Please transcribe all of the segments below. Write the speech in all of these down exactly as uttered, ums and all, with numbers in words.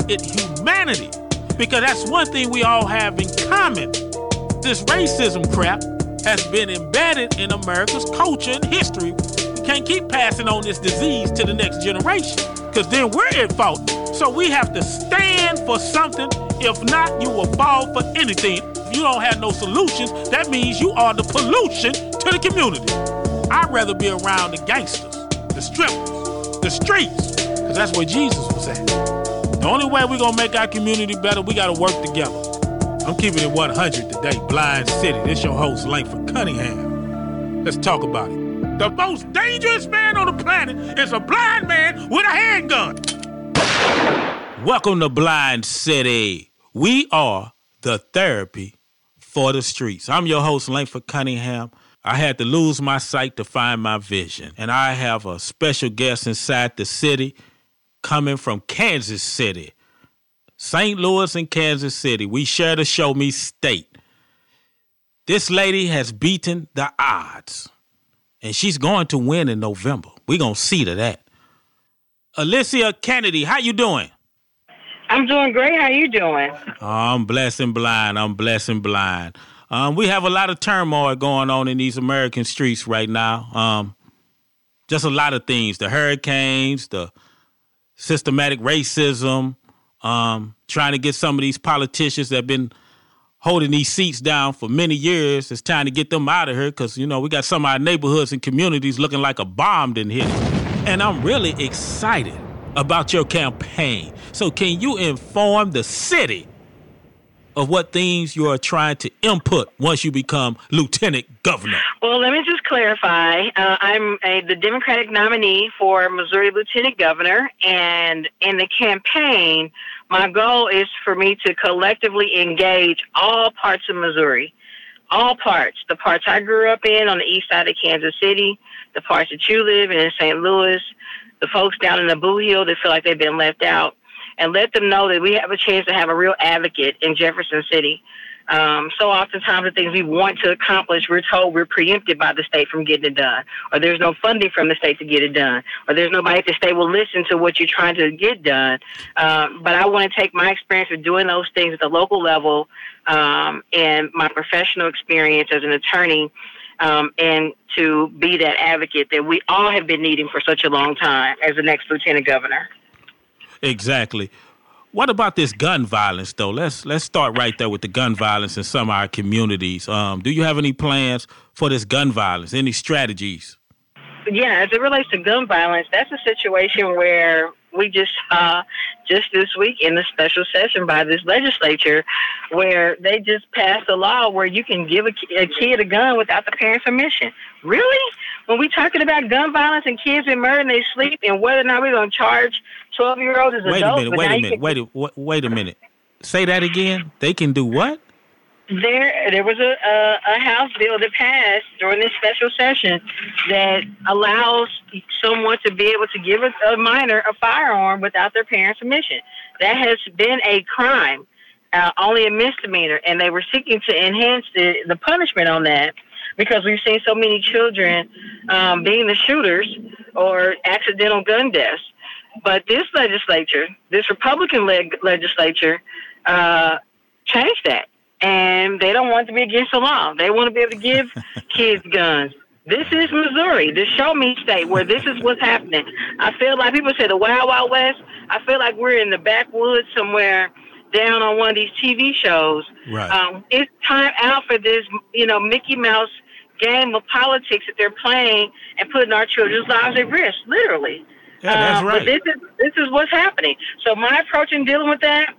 it humanity. Because that's one thing we all have in common. This racism crap has been embedded in America's culture and history. We can't keep passing on this disease to the next generation, because then we're at fault. So we have to stand for something. If not, you will fall for anything. If you don't have no solutions, that means you are the pollution to the community. I'd rather be around the gangsters, the strippers, the streets, because that's where Jesus was at. The only way we're going to make our community better, we got to work together. I'm keeping it one hundred today, Blind City. This your host, Langford Cunningham. Let's talk about it. The most dangerous man on the planet is a blind man with a handgun. Welcome to Blind City. We are the therapy for the streets. I'm your host, Langford Cunningham. I had to lose my sight to find my vision. And I have a special guest inside the city coming from Kansas City. Saint Louis and Kansas City. We share the show me state. This lady has beaten the odds. And she's going to win in November. We're going to see to that. Alicia Kennedy, how you doing? I'm doing great. How you doing? Oh, I'm blessed and blind. I'm blessed and blind. Um, we have a lot of turmoil going on in these American streets right now. Um, just a lot of things. The hurricanes, the systematic racism, um, trying to get some of these politicians that have been holding these seats down for many years. It's time to get them out of here because, you know, we got some of our neighborhoods and communities looking like a bomb didn't hit it. And I'm really excited about your campaign. So can you inform the city of what things you are trying to input once you become lieutenant governor? Well, let me just clarify. Uh, I'm a, the Democratic nominee for Missouri lieutenant governor, and in the campaign, my goal is for me to collectively engage all parts of Missouri, all parts, the parts I grew up in on the east side of Kansas City, the parts that you live in in Saint Louis, the folks down in the Boo Hill that feel like they've been left out, and let them know that we have a chance to have a real advocate in Jefferson City. Um, so oftentimes the things we want to accomplish, we're told we're preempted by the state from getting it done, or there's no funding from the state to get it done, or there's nobody at the state will listen to what you're trying to get done. Um, but I want to take my experience of doing those things at the local level um, and my professional experience as an attorney um, and to be that advocate that we all have been needing for such a long time as the next lieutenant governor. Exactly. What about this gun violence, though? Let's let's start right there with the gun violence in some of our communities. Um, do you have any plans for this gun violence? Any strategies? Yeah, as it relates to gun violence, that's a situation where we just saw just this week in the special session by this legislature where they just passed a law where you can give a, a kid a gun without the parent's permission. Really? When we talking about gun violence and kids being murdered in their sleep and whether or not we're going to charge twelve-year-olds as wait adults. A minute, wait a minute, wait a minute, wait, wait a minute. Say that again? They can do what? There, there was a, a, a House bill that passed during this special session that allows someone to be able to give a, a minor a firearm without their parents' permission. That has been a crime, uh, only a misdemeanor, and they were seeking to enhance the, the punishment on that because we've seen so many children um, being the shooters or accidental gun deaths. But this legislature, this Republican leg- legislature, uh, changed that. And they don't want to be against the law. They want to be able to give kids guns. This is Missouri, the show me state, where this is what's happening. I feel like people say the Wild Wild West. I feel like we're in the backwoods somewhere down on one of these T V shows. Right. Um, it's time out for this, you know, Mickey Mouse game of politics that they're playing and putting our children's lives at risk, literally. Yeah, that's um, right. But this is, this is what's happening. So my approach in dealing with that,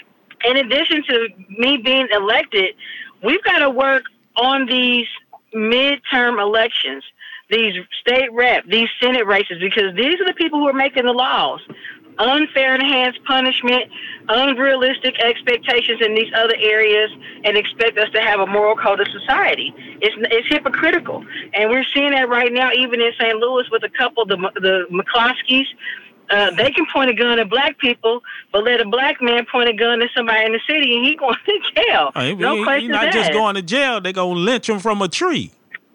in addition to me being elected, we've got to work on these midterm elections, these state rep, these Senate races, because these are the people who are making the laws. Unfair enhanced punishment, unrealistic expectations in these other areas, and expect us to have a moral code of society. It's it's hypocritical. And we're seeing that right now, even in Saint Louis with a couple, the, the McCloskeys. Uh, they can point a gun at black people, but let a black man point a gun at somebody in the city and he going to jail. Oh, he, no he, question He's not asked. just going to jail. They're going to lynch him from a tree.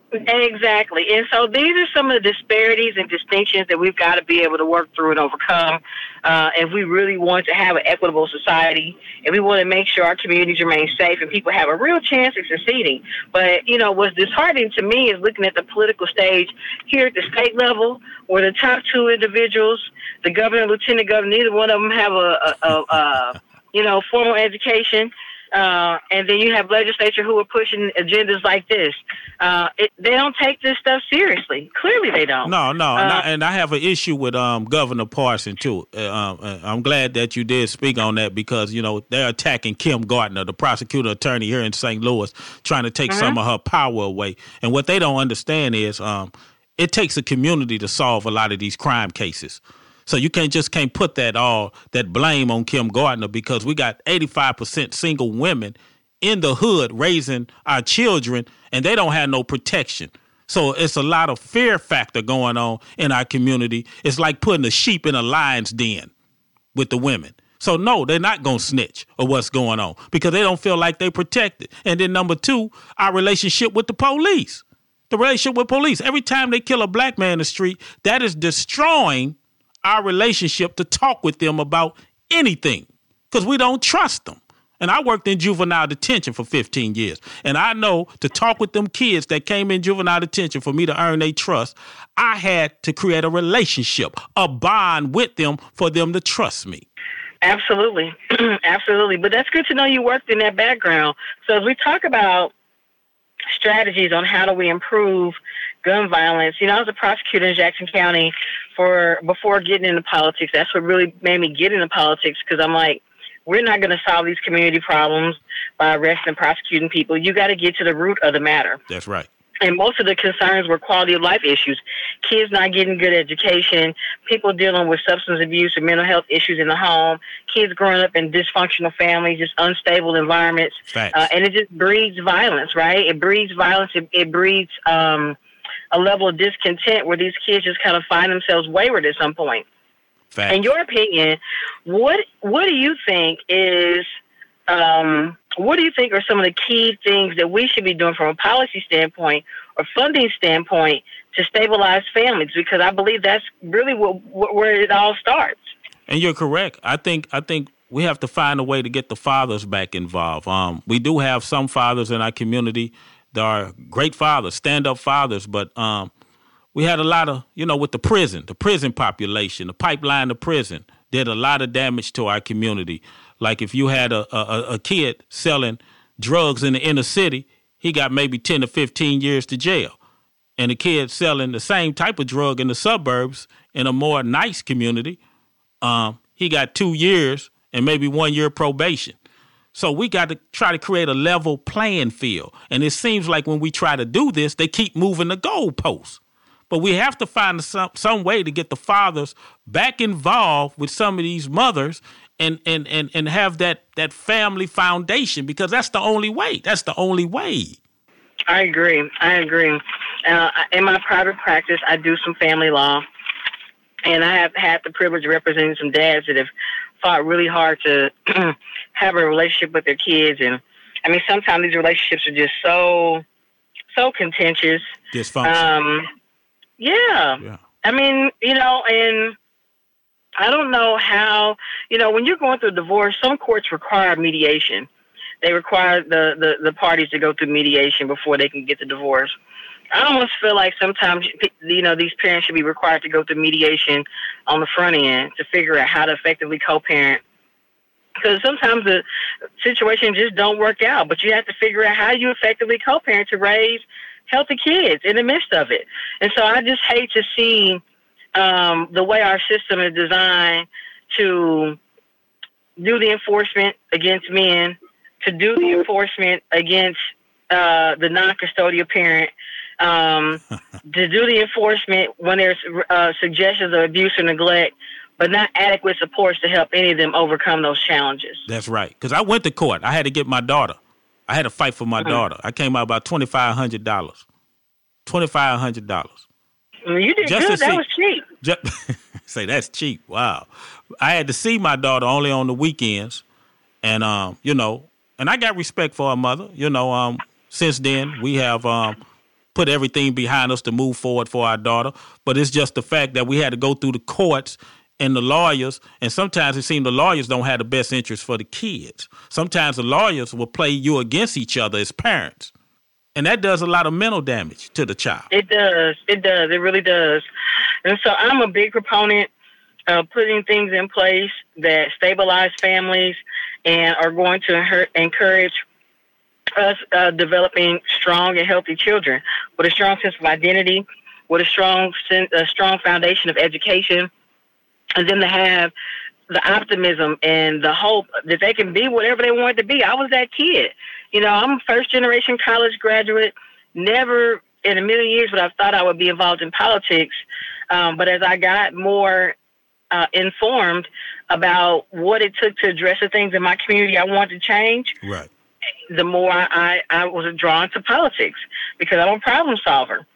Exactly. And so these are some of the disparities and distinctions that we've got to be able to work through and overcome uh, if we really want to have an equitable society, and we want to make sure our communities remain safe and people have a real chance of succeeding. But, you know, what's disheartening to me is looking at the political stage here at the state level, where the top two individuals, the governor and lieutenant governor, neither one of them have a, a, a, a you know, formal education. Uh, and then you have legislature who are pushing agendas like this. Uh, it, they don't take this stuff seriously. Clearly, they don't. No, no, uh, and, I, and I have an issue with um, Governor Parson too. Uh, um, I'm glad that you did speak on that, because you know they're attacking Kim Gardner, the prosecutor attorney here in Saint Louis, trying to take mm-hmm. some of her power away. And what they don't understand is um, it takes a community to solve a lot of these crime cases. So you can't just can't put that all that blame on Kim Gardner, because we got eighty-five percent single women in the hood raising our children, and they don't have no protection. So it's a lot of fear factor going on in our community. It's like putting a sheep in a lion's den with the women. So no, they're not going to snitch or what's going on, because they don't feel like they're protected. And then number two, our relationship with the police, the relationship with police. Every time they kill a black man in the street, that is destroying our relationship to talk with them about anything, because we don't trust them. And I worked in juvenile detention for fifteen years. And I know to talk with them kids that came in juvenile detention, for me to earn their trust, I had to create a relationship, a bond with them for them to trust me. Absolutely. Absolutely. But that's good to know you worked in that background. So as we talk about strategies on how do we improve gun violence, you know, I was a prosecutor in Jackson County for before getting into politics. That's what really made me get into politics, because I'm like, we're not going to solve these community problems by arresting and prosecuting people. You got to get to the root of the matter. That's right. And most of the concerns were quality of life issues, kids not getting good education, people dealing with substance abuse and mental health issues in the home, kids growing up in dysfunctional families, just unstable environments. Uh, and it just breeds violence, right? It breeds violence. It, it breeds um, a level of discontent where these kids just kind of find themselves wayward at some point. Facts. In your opinion, what what do you think is um, what do you think are some of the key things that we should be doing from a policy standpoint or funding standpoint to stabilize families? Because I believe that's really what, what, where it all starts. And you're correct. I think I think we have to find a way to get the fathers back involved. Um, we do have some fathers in our community that are great fathers, stand-up fathers, but um, we had a lot of, you know, with the prison, the prison population, the pipeline to prison did a lot of damage to our community. Like if you had a, a, a kid selling drugs in the inner city, he got maybe ten to fifteen years to jail. And the kid selling the same type of drug in the suburbs in a more nice community, um, he got two years and maybe one year probation. So we got to try to create a level playing field. And it seems like when we try to do this, they keep moving the goalposts. But we have to find some some way to get the fathers back involved with some of these mothers and and and, and have that, that family foundation, because that's the only way. That's the only way. I agree. I agree. Uh, in my private practice, I do some family law, and I have had the privilege of representing some dads that have fought really hard to have a relationship with their kids. And I mean, sometimes these relationships are just so, so contentious. Dysfunctional. Um, Yeah. yeah. I mean, you know, and I don't know how, you know, when you're going through a divorce, some courts require mediation. They require the, the, the parties to go through mediation before they can get the divorce. I almost feel like sometimes, you know, these parents should be required to go through mediation on the front end to figure out how to effectively co-parent. Because sometimes the situation just don't work out, but you have to figure out how you effectively co-parent to raise healthy kids in the midst of it. And so I just hate to see um, the way our system is designed to do the enforcement against men, to do the enforcement against uh, the non-custodial parent, um, to do the enforcement when there's uh, suggestions of abuse or neglect, but not adequate supports to help any of them overcome those challenges. That's right. Because I went to court. I had to get my daughter. I had to fight for my mm-hmm. daughter. I came out about twenty-five hundred dollars. twenty-five hundred dollars. You did just good. That see, was cheap. Just, say, that's cheap. Wow. I had to see my daughter only on the weekends. And, um, you know, and I got respect for her mother. You know, um, since then, we have um, put everything behind us to move forward for our daughter. But it's just the fact that we had to go through the courts and the lawyers, and sometimes it seems the lawyers don't have the best interest for the kids. Sometimes the lawyers will play you against each other as parents. And that does a lot of mental damage to the child. It does. It does. It really does. And so I'm a big proponent of putting things in place that stabilize families and are going to encourage us uh, developing strong and healthy children with a strong sense of identity, with a strong, a strong foundation of education, and then to have the optimism and the hope that they can be whatever they want to be. I was that kid. You know, I'm a first-generation college graduate. Never in a million years would I have thought I would be involved in politics. Um, but as I got more uh, informed about what it took to address the things in my community I wanted to change, right, the more I, I, I was drawn to politics because I'm a problem solver.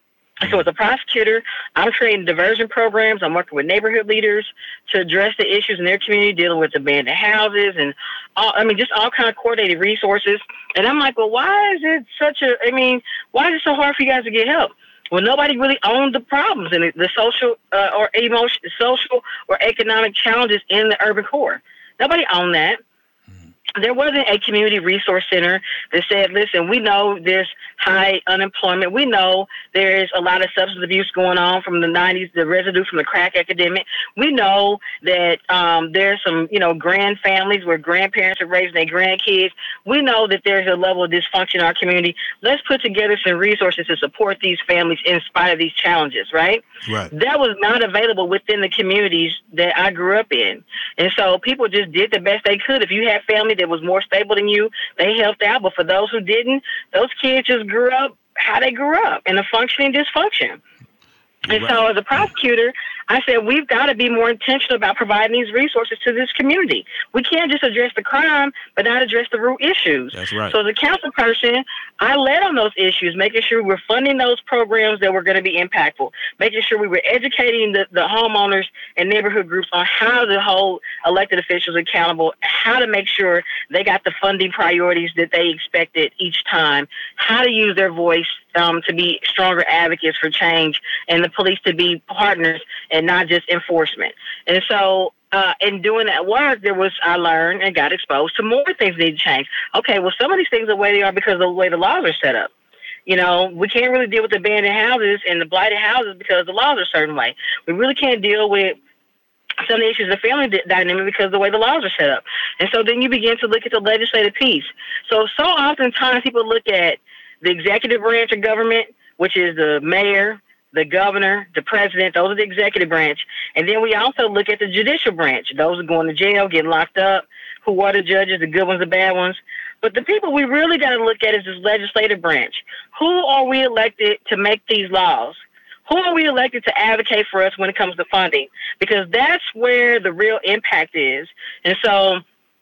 So as a prosecutor, I'm creating diversion programs. I'm working with neighborhood leaders to address the issues in their community, dealing with abandoned houses and all, I mean, just all kind of coordinated resources. And I'm like, well, why is it such a, I mean, why is it so hard for you guys to get help? Well, nobody really owned the problems and the, the social uh, or emotion, social or economic challenges in the urban core. Nobody owned that. There wasn't a community resource center that said, listen, we know there's high unemployment. We know there is a lot of substance abuse going on from the nineties, the residue from the crack epidemic. We know that um, there's some, you know, grand families where grandparents are raising their grandkids. We know that there's a level of dysfunction in our community. Let's put together some resources to support these families in spite of these challenges, right? Right. That was not available within the communities that I grew up in. And so people just did the best they could. If you had family that was more stable than you, they helped out. But for those who didn't, those kids just grew up how they grew up in a functioning dysfunction. And right. So as a prosecutor, I said, we've got to be more intentional about providing these resources to this community. We can't just address the crime, but not address the root issues. That's right. So as a council person, I led on those issues, making sure we're funding those programs that were going to be impactful, making sure we were educating the, the homeowners and neighborhood groups on how to hold elected officials accountable, how to make sure they got the funding priorities that they expected each time, how to use their voice um, to be stronger advocates for change, and the police to be partners and not just enforcement. And so uh, in doing that work, there was, I learned and got exposed to more things need to change. Okay, well, some of these things are the way they are because of the way the laws are set up. You know, we can't really deal with the abandoned houses and the blighted houses because the laws are a certain way. We really can't deal with some of the issues of family dynamic because of the way the laws are set up. And so then you begin to look at the legislative piece. So, so oftentimes people look at the executive branch of government, which is the mayor, the governor, the president. Those are the executive branch. And then we also look at the judicial branch. Those are going to jail, getting locked up. Who are the judges, the good ones, the bad ones. But the people we really got to look at is this legislative branch. Who are we elected to make these laws? Who are we elected to advocate for us when it comes to funding? Because that's where the real impact is. And so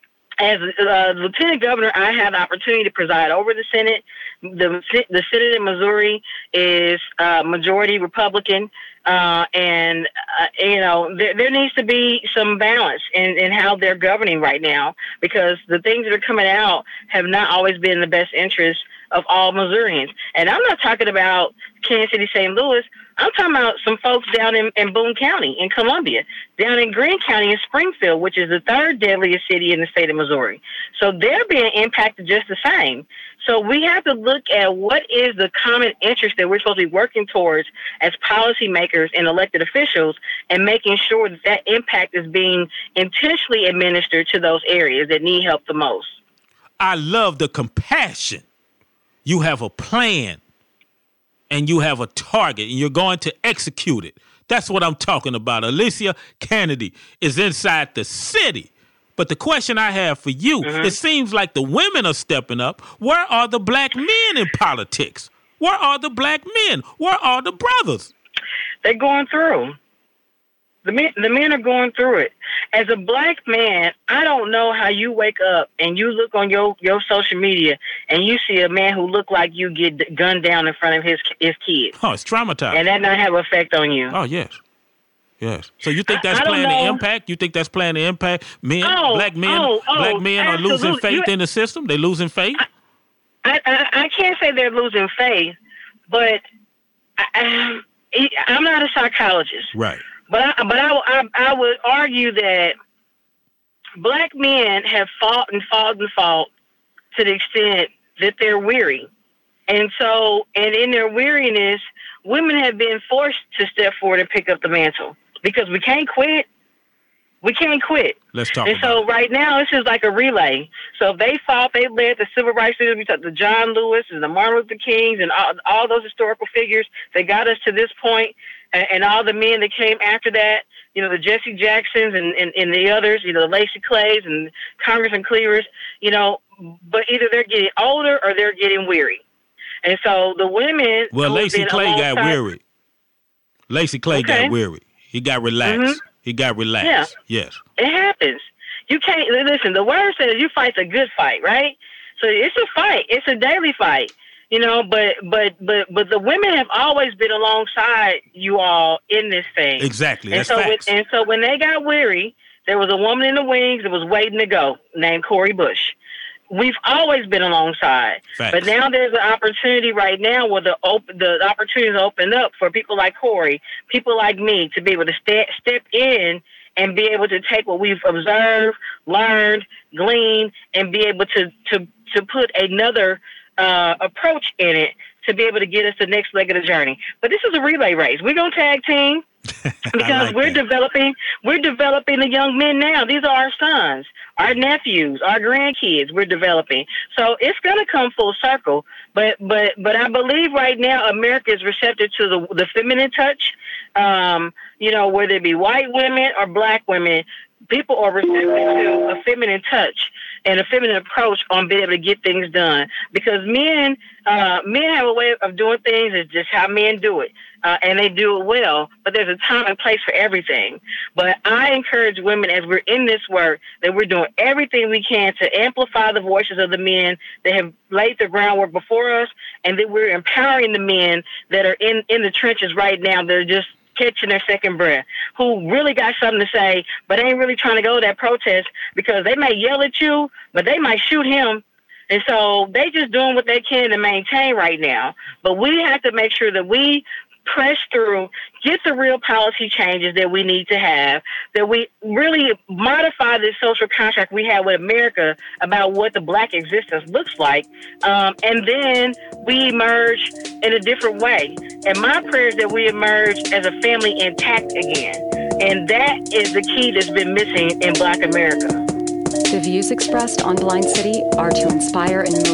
as uh, lieutenant governor, I had the opportunity to preside over the Senate. The, the Senate in Missouri is uh, majority Republican, uh, and, uh, you know, there, there needs to be some balance in, in how they're governing right now because the things that are coming out have not always been in the best interest of all Missourians. And I'm not talking about Kansas City, Saint Louis. I'm talking about some folks down in, in Boone County, in Columbia, down in Greene County, in Springfield, which is the third deadliest city in the state of Missouri. So they're being impacted just the same. So we have to look at what is the common interest that we're supposed to be working towards as policymakers and elected officials and making sure that that impact is being intentionally administered to those areas that need help the most. I love the compassion. You have a plan and you have a target and you're going to execute it. That's what I'm talking about. Alicia Kennedy is inside the city. But the question I have for you, mm-hmm. it seems like the women are stepping up. Where are the black men in politics? Where are the black men? Where are the brothers? They're going through. The men, the men are going through it. As a black man, I don't know how you wake up and you look on your, your social media and you see a man who look like you get gunned down in front of his his kids. Oh, it's traumatized. And that not have an effect on you. Oh, yes. Yes. So you think that's I, I playing the impact? You think that's playing the impact? Men, oh, black men, oh, oh, black men absolutely. are losing faith you, in the system? They losing faith? I, I, I can't say they're losing faith, but I, I'm not a psychologist. Right. But I, but I, I, I would argue that black men have fought and fought and fought to the extent that they're weary. And so, and in their weariness, women have been forced to step forward and pick up the mantle because we can't quit. We can't quit. Let's talk and about so it. Right now, this is like a relay. So they fought, they led the civil rights leaders, we talked the John Lewis and the Martin Luther Kings and all, all those historical figures. They got us to this point, and, and all the men that came after that, you know, the Jesse Jacksons and, and, and the others, you know, the Lacey Clays and Congressman Cleavers, you know, but either they're getting older or they're getting weary. And so the women. Well, Lacey Clay got weary. Lacey Clay okay. got weary. He got relaxed. Mm-hmm. He got relaxed. Yeah. Yes. It happens. You can't listen. The word says you fight a good fight, right? So it's a fight. It's a daily fight, you know. But but but but the women have always been alongside you all in this thing. Exactly. And That's so facts. When, and so when they got weary, there was a woman in the wings that was waiting to go, named Cori Bush. We've always been alongside, Facts. But now there's an opportunity right now where the op- the opportunities open up for people like Cori, people like me, to be able to st- step in and be able to take what we've observed, learned, gleaned, and be able to to to put another uh, approach in it to be able to get us the next leg of the journey. But this is a relay race. We're gonna tag team because like we're that. developing we're developing the young men now. These are our sons, our nephews, our grandkids. We're developing, so it's gonna come full circle. But but but I believe right now America is receptive to the the feminine touch. Um, you know, whether it be white women or black women, people are receptive to a feminine touch and a feminine approach on being able to get things done. Because men, uh, men have a way of doing things. It's just how men do it. Uh, and they do it well, but there's a time and place for everything. But I encourage women, as we're in this work, that we're doing everything we can to amplify the voices of the men that have laid the groundwork before us, and that we're empowering the men that are in, in the trenches right now that are just catching their second breath, who really got something to say, but ain't really trying to go to that protest because they may yell at you, but they might shoot him. And so they just doing what they can to maintain right now. But we have to make sure that we press through, get the real policy changes that we need to have, that we really modify this social contract we have with America about what the black existence looks like, um, and then we emerge in a different way. And my prayer is that we emerge as a family intact again. And that is the key that's been missing in Black America. The views expressed on Blind City are to inspire and motivate